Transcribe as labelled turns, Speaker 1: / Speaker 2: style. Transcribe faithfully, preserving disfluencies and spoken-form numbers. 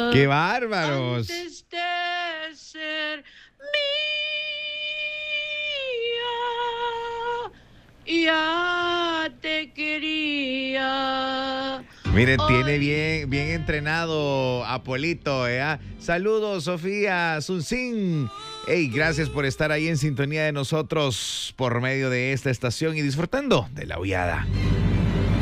Speaker 1: ¡Qué bárbaros!
Speaker 2: Antes de ser mía, ya te quería.
Speaker 1: Miren, tiene
Speaker 2: Hoy
Speaker 1: bien, bien entrenado Apolito, ¿eh? Saludos, Sofía Sunsin. Hey, gracias por estar ahí en sintonía de nosotros por medio de esta estación y disfrutando de la Aulliada.